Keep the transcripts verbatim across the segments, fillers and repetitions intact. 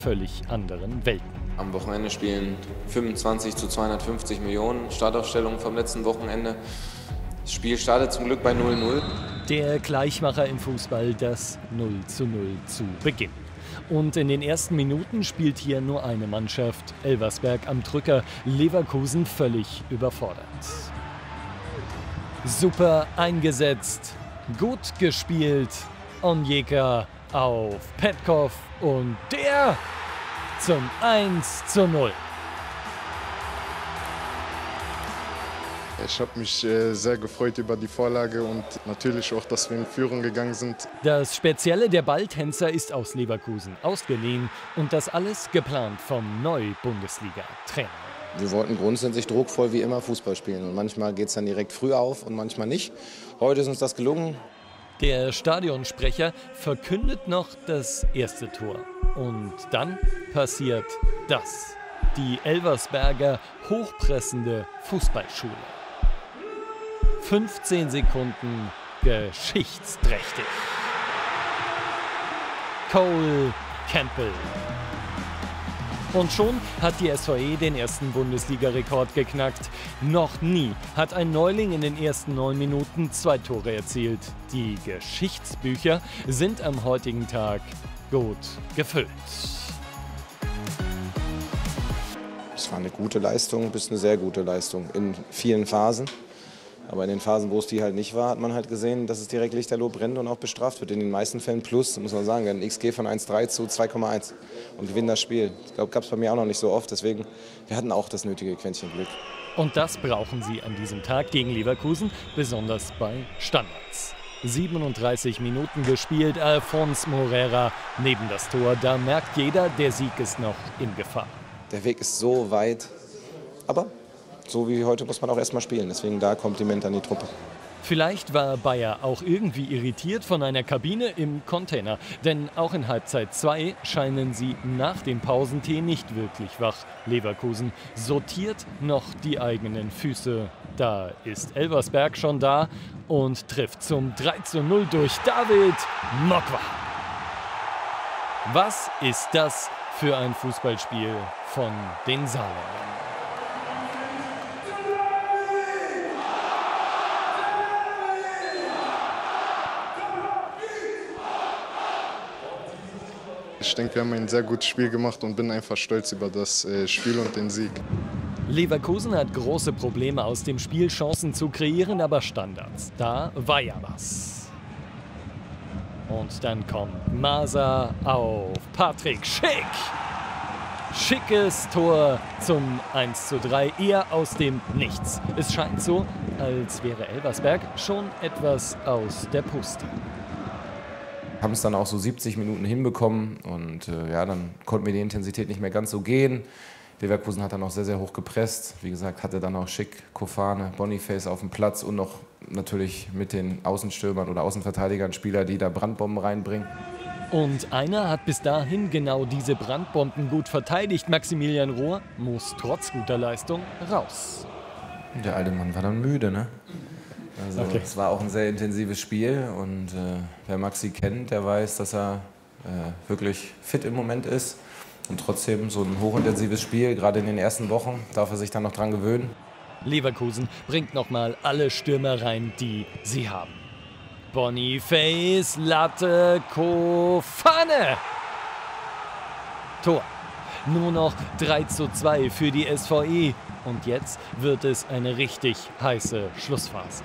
völlig anderen Welten. Am Wochenende spielen fünfundzwanzig zu zweihundertfünfzig Millionen Startaufstellungen vom letzten Wochenende. Das Spiel startet zum Glück bei null null. Der Gleichmacher im Fußball, das null zu null zu Beginn. Und in den ersten Minuten spielt hier nur eine Mannschaft, Elversberg am Drücker, Leverkusen völlig überfordert. Super eingesetzt, gut gespielt, Onyeka auf Petkov und der zum eins zu null. Ich habe mich äh, sehr gefreut über die Vorlage und natürlich auch, dass wir in Führung gegangen sind. Das Spezielle der Balltänzer ist aus Leverkusen ausgeliehen und das alles geplant vom Neu-Bundesliga-Trainer. Wir wollten grundsätzlich druckvoll wie immer Fußball spielen und manchmal geht es dann direkt früh auf und manchmal nicht. Heute ist uns das gelungen. Der Stadionsprecher verkündet noch das erste Tor und dann passiert das. Die Elversberger hochpressende Fußballschule. fünfzehn Sekunden geschichtsträchtig. Cole Campbell. Und schon hat die S V E den ersten Bundesliga-Rekord geknackt. Noch nie hat ein Neuling in den ersten neun Minuten zwei Tore erzielt. Die Geschichtsbücher sind am heutigen Tag gut gefüllt. Es war eine gute Leistung bis eine sehr gute Leistung in vielen Phasen. Aber in den Phasen, wo es die halt nicht war, hat man halt gesehen, dass es direkt lichterloh brennt und auch bestraft wird. In den meisten Fällen plus, muss man sagen, ein X G von eins Komma drei zu zwei Komma eins und gewinnen das Spiel. Ich glaube, gab es bei mir auch noch nicht so oft. Deswegen, wir hatten auch das nötige Quäntchen Glück. Und das brauchen sie an diesem Tag gegen Leverkusen, besonders bei Standards. siebenunddreißig Minuten gespielt, Alphonse Moreira neben das Tor. Da merkt jeder, der Sieg ist noch in Gefahr. Der Weg ist so weit, aber so wie heute muss man auch erstmal spielen. Deswegen da Kompliment an die Truppe. Vielleicht war Bayer auch irgendwie irritiert von einer Kabine im Container. Denn auch in Halbzeit zwei scheinen sie nach dem Pausentee nicht wirklich wach. Leverkusen sortiert noch die eigenen Füße. Da ist Elversberg schon da und trifft zum drei zu null durch David Mokwa. Was ist das für ein Fußballspiel von den Saarländern? Ich denke, wir haben ein sehr gutes Spiel gemacht und bin einfach stolz über das äh, Spiel und den Sieg. Leverkusen hat große Probleme aus dem Spiel Chancen zu kreieren, aber Standards, da war ja was. Und dann kommt Masa auf Patrick Schick. Schickes Tor zum eins zu drei, eher aus dem Nichts. Es scheint so, als wäre Elversberg schon etwas aus der Puste. Haben es dann auch so siebzig Minuten hinbekommen und äh, ja, dann konnten wir die Intensität nicht mehr ganz so gehen. Leverkusen hat dann auch sehr, sehr hoch gepresst. Wie gesagt, hatte dann auch Schick, Kofane, Boniface auf dem Platz und noch natürlich mit den Außenstürmern oder Außenverteidigern Spieler, die da Brandbomben reinbringen. Und einer hat bis dahin genau diese Brandbomben gut verteidigt. Maximilian Rohr muss trotz guter Leistung raus. Der alte Mann war dann müde, ne? Also okay. Es war auch ein sehr intensives Spiel und äh, wer Maxi kennt, der weiß, dass er äh, wirklich fit im Moment ist. Und trotzdem so ein hochintensives Spiel, gerade in den ersten Wochen, darf er sich dann noch dran gewöhnen. Leverkusen bringt nochmal alle Stürmer rein, die sie haben. Boniface, Latte, Kofane. Tor. Nur noch drei zu zwei für die S V E. Und jetzt wird es eine richtig heiße Schlussphase.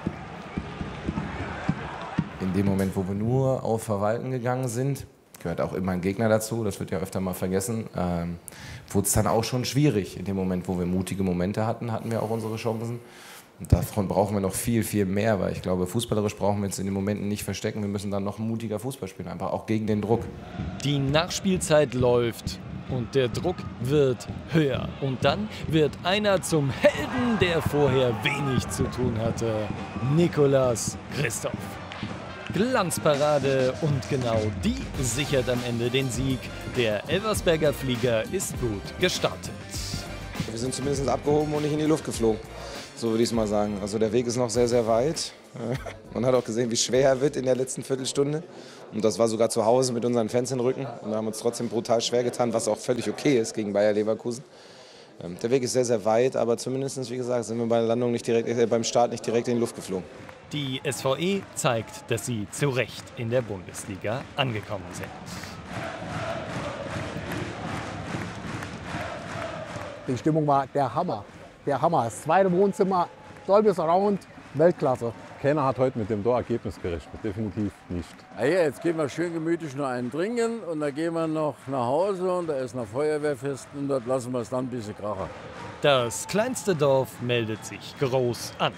In dem Moment, wo wir nur auf Verwalten gegangen sind, gehört auch immer ein Gegner dazu, das wird ja öfter mal vergessen, ähm, wurde es dann auch schon schwierig. In dem Moment, wo wir mutige Momente hatten, hatten wir auch unsere Chancen. Und davon brauchen wir noch viel, viel mehr, weil ich glaube, fußballerisch brauchen wir uns in den Momenten nicht verstecken. Wir müssen dann noch mutiger Fußball spielen, einfach auch gegen den Druck. Die Nachspielzeit läuft und der Druck wird höher. Und dann wird einer zum Helden, der vorher wenig zu tun hatte, Nicolas Christoph. Glanzparade und genau die sichert am Ende den Sieg. Der Elversberger Flieger ist gut gestartet. Wir sind zumindest abgehoben und nicht in die Luft geflogen. So würde ich es mal sagen. Also der Weg ist noch sehr, sehr weit. Man hat auch gesehen, wie schwer er wird in der letzten Viertelstunde. Und das war sogar zu Hause mit unseren Fans im Rücken. Und wir haben uns trotzdem brutal schwer getan, was auch völlig okay ist gegen Bayer Leverkusen. Der Weg ist sehr, sehr weit, aber zumindest, wie gesagt, sind wir bei der Landung nicht direkt, äh, beim Start nicht direkt in die Luft geflogen. Die S V E zeigt, dass sie zu Recht in der Bundesliga angekommen sind. Die Stimmung war der Hammer. Der Hammer. Das zweite Wohnzimmer, Dolby Surround, Weltklasse. Keiner hat heute mit dem Torergebnis gerechnet, definitiv nicht. Ja, jetzt gehen wir schön gemütlich noch einen trinken und dann gehen wir noch nach Hause und da ist ein Feuerwehrfest und dort lassen wir es dann ein bisschen krachen. Das kleinste Dorf meldet sich groß an.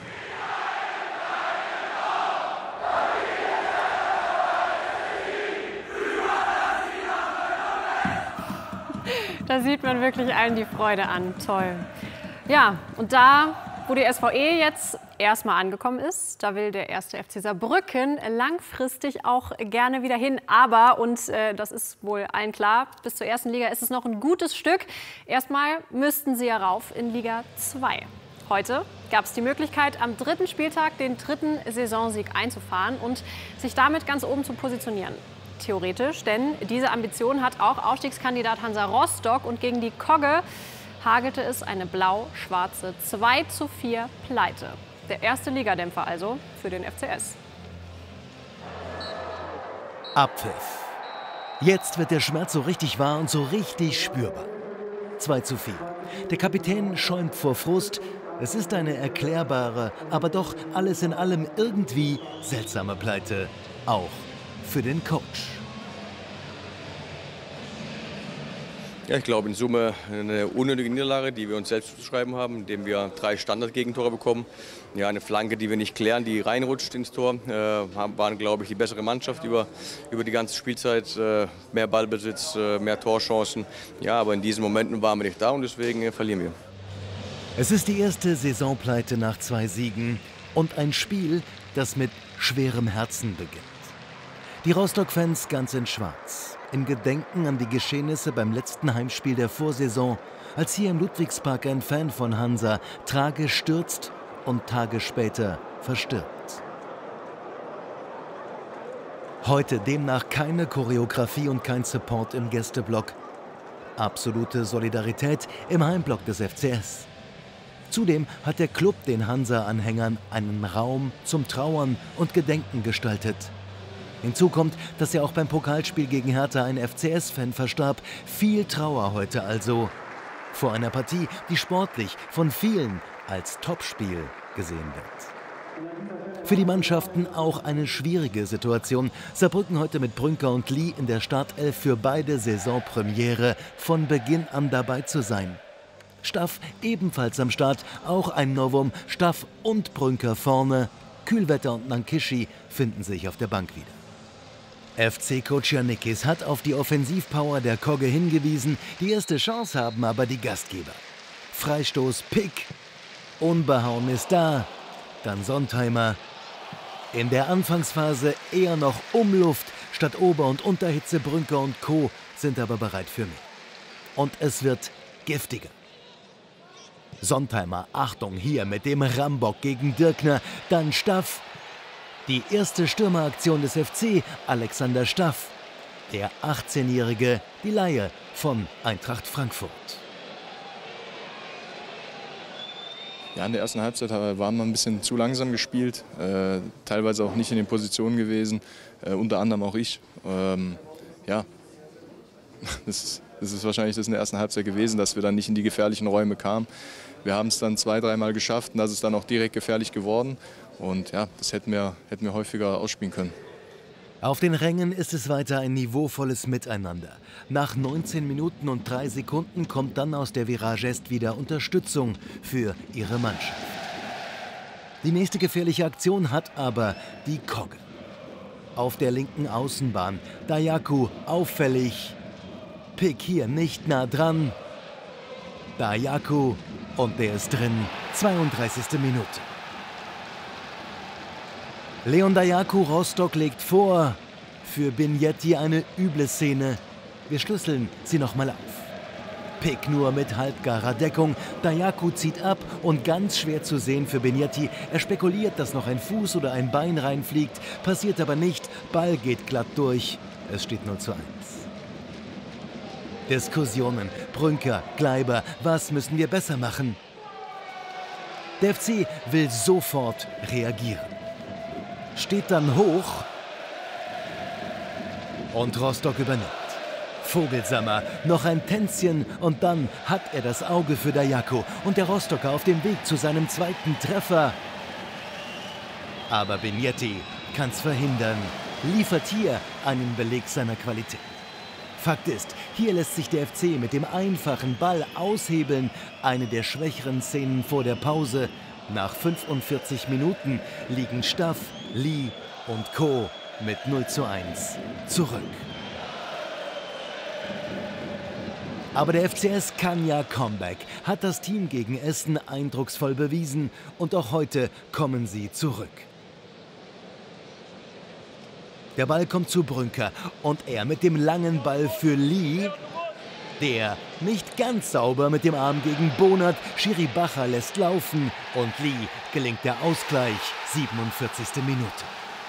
Da sieht man wirklich allen die Freude an. Toll. Ja, und da, wo die S V E jetzt erstmal angekommen ist, da will der erste F C Saarbrücken langfristig auch gerne wieder hin. Aber, und äh, das ist wohl allen klar, bis zur ersten Liga ist es noch ein gutes Stück. Erstmal müssten sie ja rauf in Liga zwei. Heute gab es die Möglichkeit, am dritten Spieltag den dritten Saisonsieg einzufahren und sich damit ganz oben zu positionieren. Theoretisch, denn diese Ambition hat auch Aufstiegskandidat Hansa Rostock und gegen die Kogge hagelte es eine blau-schwarze zwei zu vier Pleite. Der erste Ligadämpfer also für den F C S. Abpfiff. Jetzt wird der Schmerz so richtig wahr und so richtig spürbar. zwei zu vier. Der Kapitän schäumt vor Frust. Es ist eine erklärbare, aber doch alles in allem irgendwie seltsame Pleite. Auch für den Coach. Ja, ich glaube in Summe eine unnötige Niederlage, die wir uns selbst zu schreiben haben, indem wir drei Standardgegentore bekommen. Ja, eine Flanke, die wir nicht klären, die reinrutscht ins Tor. Äh, waren, glaube ich, die bessere Mannschaft über, über die ganze Spielzeit. Äh, mehr Ballbesitz, äh, mehr Torchancen. Ja, aber in diesen Momenten waren wir nicht da und deswegen äh, verlieren wir. Es ist die erste Saisonpleite nach zwei Siegen und ein Spiel, das mit schwerem Herzen beginnt. Die Rostock-Fans ganz in Schwarz, im Gedenken an die Geschehnisse beim letzten Heimspiel der Vorsaison, als hier im Ludwigspark ein Fan von Hansa tragisch stürzt und Tage später verstirbt. Heute demnach keine Choreografie und kein Support im Gästeblock. Absolute Solidarität im Heimblock des F C S. Zudem hat der Club den Hansa-Anhängern einen Raum zum Trauern und Gedenken gestaltet. Hinzu kommt, dass ja auch beim Pokalspiel gegen Hertha ein F C S-Fan verstarb. Viel Trauer heute also. Vor einer Partie, die sportlich von vielen als Topspiel gesehen wird. Für die Mannschaften auch eine schwierige Situation. Saarbrücken heute mit Brünker und Lee in der Startelf für beide Saisonpremiere von Beginn an dabei zu sein. Staff ebenfalls am Start, auch ein Novum. Staff und Brünker vorne. Kühlwetter und Nankischi finden sich auf der Bank wieder. F C-Coach Janikis hat auf die Offensivpower der Kogge hingewiesen. Die erste Chance haben aber die Gastgeber. Freistoß, Pick. Unbehauen ist da. Dann Sontheimer. In der Anfangsphase eher noch Umluft. Statt Ober- und Unterhitze Brünker und Co. sind aber bereit für mehr. Und es wird giftiger. Sontheimer, Achtung, hier mit dem Rambock gegen Dirkner. Dann Staff. Die erste Stürmeraktion des F C, Alexander Staff. Der achtzehnjährige, die Leihe von Eintracht Frankfurt. Ja, in der ersten Halbzeit waren wir ein bisschen zu langsam gespielt, äh, teilweise auch nicht in den Positionen gewesen, äh, unter anderem auch ich. Ähm, ja, das ist, das ist wahrscheinlich das in der ersten Halbzeit gewesen, dass wir dann nicht in die gefährlichen Räume kamen. Wir haben es dann zwei, dreimal geschafft und das ist dann auch direkt gefährlich geworden. Und ja, das hätten wir, hätten wir häufiger ausspielen können. Auf den Rängen ist es weiter ein niveauvolles Miteinander. Nach neunzehn Minuten und drei Sekunden kommt dann aus der Virage Est wieder Unterstützung für ihre Mannschaft. Die nächste gefährliche Aktion hat aber die Kogge. Auf der linken Außenbahn, Dayaku auffällig. Pick hier nicht nah dran. Dayaku und der ist drin, zweiunddreißigste Minute. Leon Dayaku, Rostock legt vor. Für Bignetti eine üble Szene. Wir schlüsseln sie nochmal auf. Pick nur mit halbgarer Deckung. Dajaku zieht ab und ganz schwer zu sehen für Benietti. Er spekuliert, dass noch ein Fuß oder ein Bein reinfliegt. Passiert aber nicht. Ball geht glatt durch. Es steht null zu eins. Diskussionen. Brünker, Gleiber. Was müssen wir besser machen? Der F C will sofort reagieren. Steht dann hoch. Und Rostock übernimmt. Vogelsammer, noch ein Tänzchen und dann hat er das Auge für Dajaku und der Rostocker auf dem Weg zu seinem zweiten Treffer. Aber Benietti kann's verhindern, liefert hier einen Beleg seiner Qualität. Fakt ist, hier lässt sich der F C mit dem einfachen Ball aushebeln, eine der schwächeren Szenen vor der Pause. Nach fünfundvierzig Minuten liegen Staff, Lee und Co. mit null zu eins zurück. Aber der F C S kann ja Comeback, hat das Team gegen Essen eindrucksvoll bewiesen und auch heute kommen sie zurück. Der Ball kommt zu Brünker und er mit dem langen Ball für Lee. Der nicht ganz sauber mit dem Arm gegen Bonert. Schiri Bacher lässt laufen und Lee gelingt der Ausgleich, siebenundvierzigste Minute.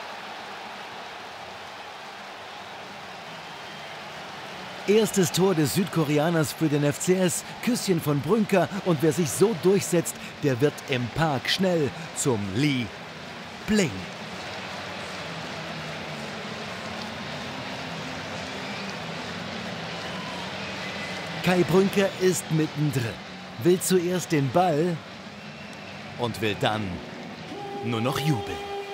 Erstes Tor des Südkoreaners für den F C S, Küsschen von Brünker und wer sich so durchsetzt, der wird im Park schnell zum Lee Bling. Kai Brünker ist mittendrin, will zuerst den Ball und will dann nur noch jubeln.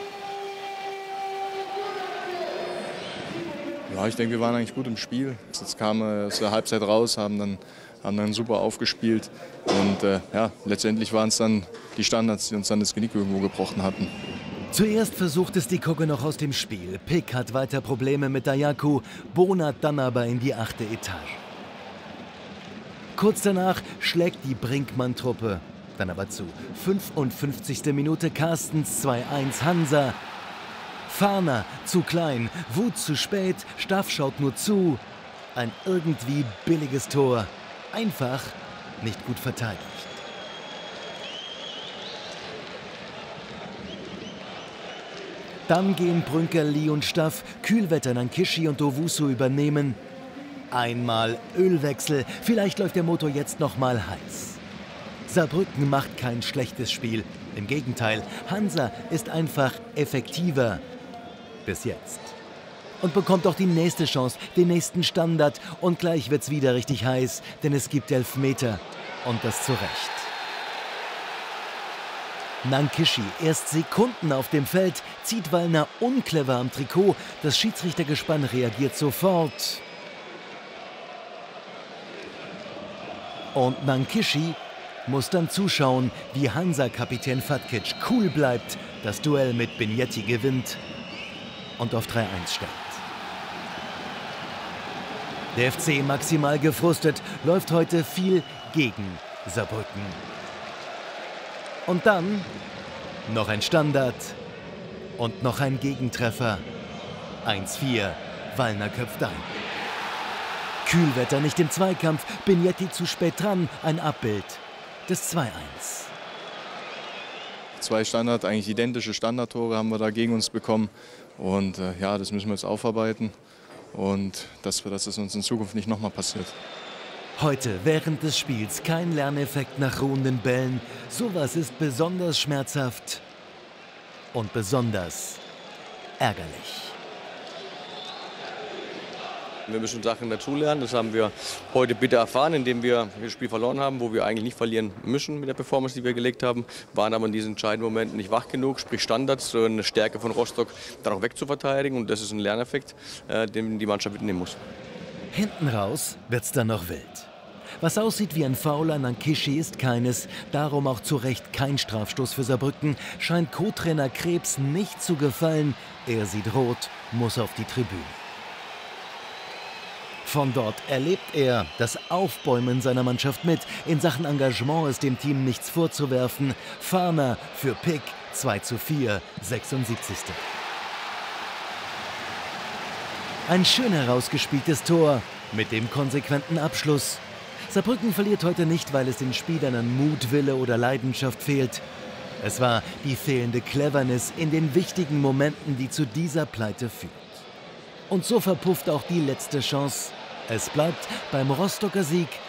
Ja, ich denke, wir waren eigentlich gut im Spiel. Jetzt kamen wir aus der Halbzeit raus, haben dann, haben dann super aufgespielt. Und äh, ja, letztendlich waren es dann die Standards, die uns dann das Genick irgendwo gebrochen hatten. Zuerst versucht es die Kogge noch aus dem Spiel. Pick hat weiter Probleme mit Dajaku, Bonert dann aber in die achte Etage. Kurz danach schlägt die Brinkmann-Truppe dann aber zu. fünfundfünfzigste Minute Carstens zwei eins Hansa. Farner zu klein, Wut zu spät, Staff schaut nur zu. Ein irgendwie billiges Tor. Einfach nicht gut verteidigt. Dann gehen Brünker, Lee und Staff, Kühlwetter Nankishi und Owusu übernehmen. Einmal Ölwechsel, vielleicht läuft der Motor jetzt noch mal heiß. Saarbrücken macht kein schlechtes Spiel. Im Gegenteil, Hansa ist einfach effektiver. Bis jetzt. Und bekommt auch die nächste Chance, den nächsten Standard. Und gleich wird's wieder richtig heiß, denn es gibt Elfmeter. Und das zu Recht. Nankishi erst Sekunden auf dem Feld, zieht Wallner unclever am Trikot. Das Schiedsrichtergespann reagiert sofort. Und Nankishi muss dann zuschauen, wie Hansa-Kapitän Fatkic cool bleibt, das Duell mit Benietti gewinnt und auf drei eins stellt. Der F C maximal gefrustet, läuft heute viel gegen Saarbrücken. Und dann noch ein Standard und noch ein Gegentreffer. eins vier, Wallner köpft ein. Kühlwetter nicht im Zweikampf, Benietti zu spät dran, ein Abbild des zwei eins. Zwei Standard, eigentlich identische Standardtore haben wir da gegen uns bekommen. Und äh, ja, das müssen wir jetzt aufarbeiten und dass, wir, dass es uns in Zukunft nicht nochmal passiert. Heute während des Spiels kein Lerneffekt nach ruhenden Bällen. Sowas ist besonders schmerzhaft und besonders ärgerlich. Wir müssen Sachen dazulernen. Das haben wir heute bitter erfahren, indem wir das Spiel verloren haben, wo wir eigentlich nicht verlieren müssen mit der Performance, die wir gelegt haben. Waren aber in diesen entscheidenden Momenten nicht wach genug, sprich Standards, so eine Stärke von Rostock dann auch wegzuverteidigen. Und das ist ein Lerneffekt, äh, den die Mannschaft mitnehmen muss. Hinten raus wird's dann noch wild. Was aussieht wie ein Foul an Nankishi ist keines, darum auch zu Recht kein Strafstoß für Saarbrücken, scheint Co-Trainer Krebs nicht zu gefallen. Er sieht rot, muss auf die Tribüne. Von dort erlebt er das Aufbäumen seiner Mannschaft mit. In Sachen Engagement ist dem Team nichts vorzuwerfen. Farner für Pick zwei zu vier, sechsundsiebzigste Ein schön herausgespieltes Tor mit dem konsequenten Abschluss. Saarbrücken verliert heute nicht, weil es den Spielern an Mut, Wille oder Leidenschaft fehlt. Es war die fehlende Cleverness in den wichtigen Momenten, die zu dieser Pleite führt. Und so verpufft auch die letzte Chance. Es bleibt beim Rostocker Sieg